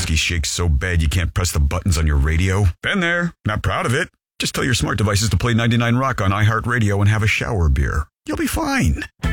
whiskey shakes so bad you can't press the buttons on your radio? Been there. Not proud of it. Just tell your smart devices to play 99 Rock on iHeartRadio and have a shower beer. You'll be fine.